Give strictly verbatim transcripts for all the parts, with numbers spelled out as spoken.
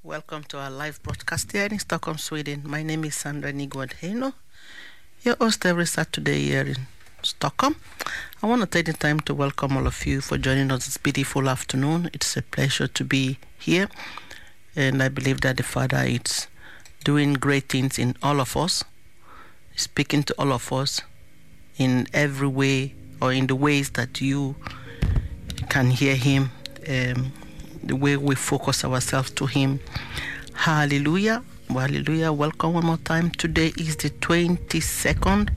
Welcome to our live broadcast here in Stockholm, Sweden. My name is Sandra Nygård Heino, your host every Saturday here in Stockholm. I want to take the time to welcome all of you for joining us this beautiful afternoon. It's a pleasure to be here, and I believe that the Father is doing great things in all of us, speaking to all of us in every way or in the ways that you can hear Him. Um, the way we focus ourselves to Him. Hallelujah. Hallelujah. Welcome one more time. Today is the twenty-second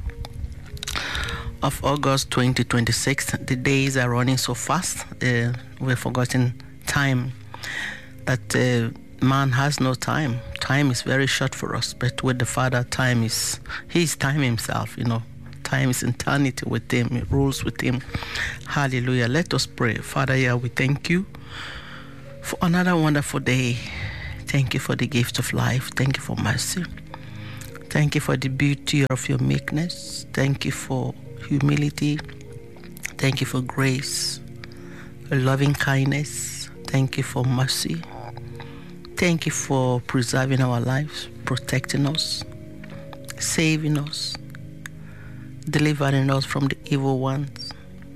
of August twenty twenty-six. The days are running so fast. Uh, we've forgotten time. That uh, man has no time. Time is very short for us. But with the Father, time is, He's time Himself, you know. Time is eternity with Him. It rules with Him. Hallelujah. Let us pray. Father, yeah, we thank You for another wonderful day. Thank You for the gift of life. Thank You for mercy. Thank You for the beauty of Your meekness. Thank You for humility. Thank You for grace, for loving kindness. Thank You for mercy. Thank You for preserving our lives, protecting us, saving us, delivering us from the evil ones,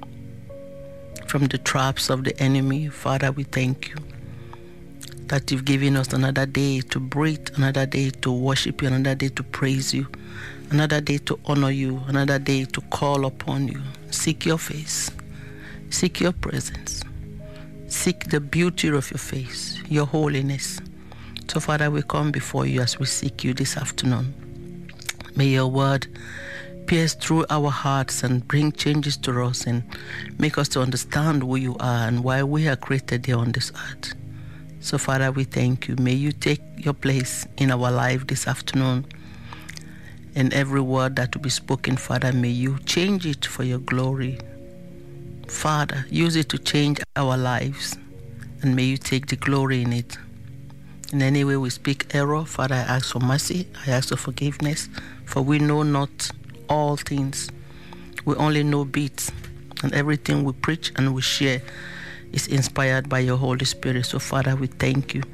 from the traps of the enemy. Father, we thank You that You've given us another day to breathe, another day to worship You, another day to praise You, another day to honor You, another day to call upon You, seek Your face, seek Your presence, seek the beauty of Your face, Your holiness. So, Father, we come before You as we seek You this afternoon. May Your word pierce through our hearts and bring changes to us and make us to understand who You are and why we are created here on this earth. So, Father, we thank You. May You take Your place in our life this afternoon. And every word that will be spoken, Father, may You change it for Your glory. Father, use it to change our lives, and may You take the glory in it. In any way we speak error, Father, I ask for mercy. I ask for forgiveness, for we know not all things. We only know bits, and everything we preach and we share is inspired by Your Holy Spirit. So, Father, we thank You.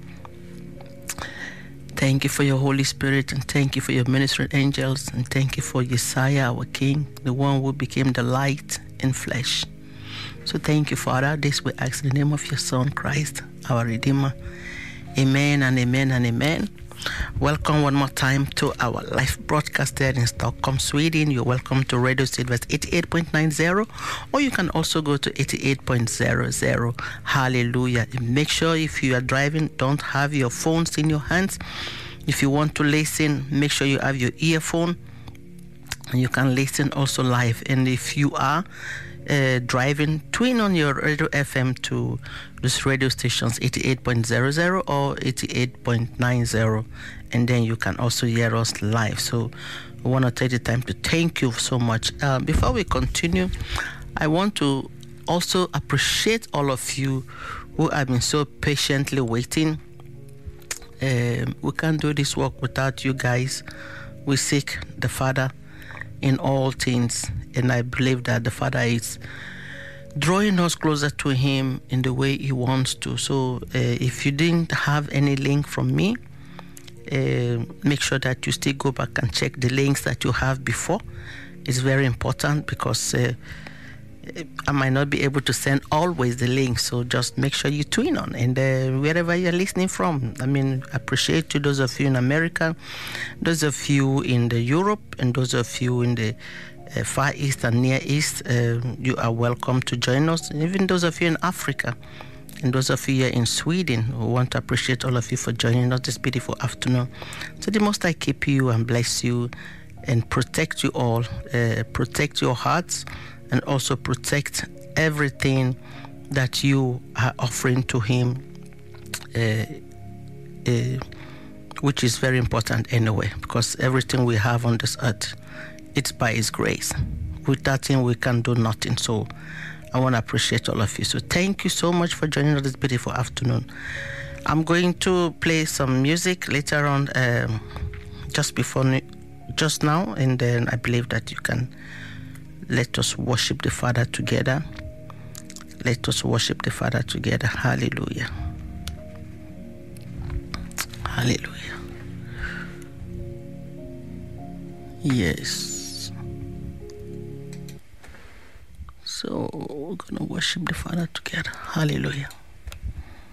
Thank You for Your Holy Spirit, and thank You for Your ministering angels, and thank You for Yeshua, our King, the one who became the light in flesh. So thank You, Father. This we ask in the name of Your Son, Christ, our Redeemer. Amen and amen and amen. Welcome one more time to our live broadcast here in Stockholm, Sweden. You're welcome to Radio Sydvest eighty-eight point nine zero, or you can also go to eighty-eight point zero zero. Hallelujah. Make sure if you are driving, don't have your phones in your hands. If you want to listen, make sure you have your earphone, and you can listen also live. And if you are Uh, driving, tune on your radio F M to these radio stations eighty-eight point zero zero or eighty-eight point nine zero, and then you can also hear us live. So I want to take the time to thank you so much. Uh, before we continue, I want to also appreciate all of you who have been so patiently waiting. Um, we can't do this work without you guys. We seek the Father in all things, and I believe that the Father is drawing us closer to Him in the way He wants to. So uh, if you didn't have any link from me, uh, make sure that you still go back and check the links that you have before. It's very important because uh, I might not be able to send always the links, so just make sure you tune on. And uh, wherever you're listening from, I mean, I appreciate you, those of you in America, those of you in the Europe, and those of you in the uh, Far East and Near East. Uh, you are welcome to join us. And even those of you in Africa, and those of you here in Sweden, we want to appreciate all of you for joining us this beautiful afternoon. So the Most High keep you and bless you and protect you all, uh, protect your hearts, and also protect everything that you are offering to Him, uh, uh, which is very important anyway, because everything we have on this earth, it's by His grace. Without Him, we can do nothing. So I want to appreciate all of you. So thank you so much for joining us this beautiful afternoon. I'm going to play some music later on, um, just before, just now, and then I believe that you can let us worship the Father together. Let us worship the Father together. Hallelujah. Hallelujah. Yes. So we're going to worship the Father together. Hallelujah.